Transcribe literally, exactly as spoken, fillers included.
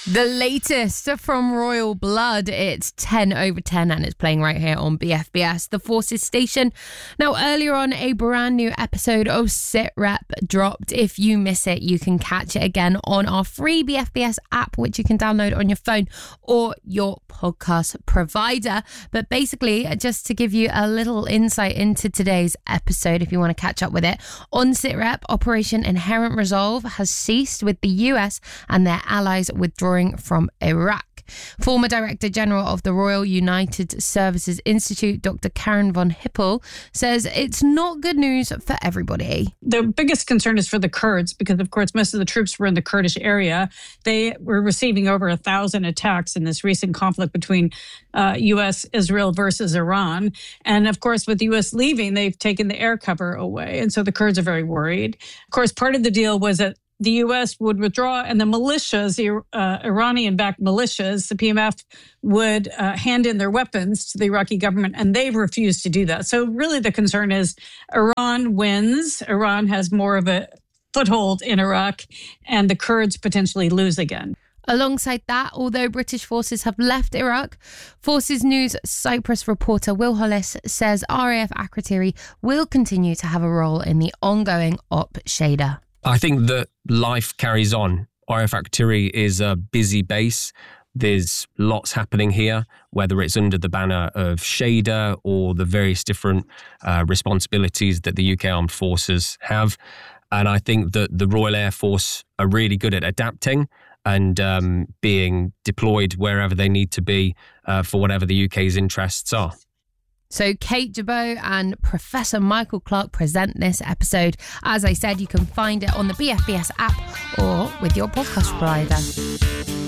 The latest from Royal Blood. It's ten over ten and it's playing right here on B F B S, the Forces station. Now, earlier on, a brand new episode of SitRep dropped. If you miss it, you can catch it again on our free B F B S app, which you can download on your phone or your podcast provider. But basically, just to give you a little insight into today's episode, if you want to catch up with it, on SitRep, Operation Inherent Resolve has ceased with the U S and their allies withdrawing from Iraq. Former Director General of the Royal United Services Institute, Doctor Karen von Hippel, says it's not good news for everybody. The biggest concern is for the Kurds because, of course, most of the troops were in the Kurdish area. They were receiving over a thousand attacks in this recent conflict between uh, U S, Israel versus Iran. And, of course, with the U S leaving, they've taken the air cover away. And so the Kurds are very worried. Of course, part of the deal was that the U S would withdraw and the militias, the uh, Iranian-backed militias, the P M F, would uh, hand in their weapons to the Iraqi government, and they've refused to do that. So really the concern is Iran wins. Iran has more of a foothold in Iraq, and the Kurds potentially lose again. Alongside that, although British forces have left Iraq, Forces News Cyprus reporter Will Hollis says R A F Akrotiri will continue to have a role in the ongoing Op Shada. I think that life carries on. R A F Akrotiri is a busy base. There's lots happening here, whether it's under the banner of Shada or the various different uh, responsibilities that the U K Armed Forces have. And I think that the Royal Air Force are really good at adapting and um, being deployed wherever they need to be uh, for whatever the U K's interests are. So Kate Jabot and Professor Michael Clark present this episode. As I said, you can find it on the B F B S app or with your podcast provider.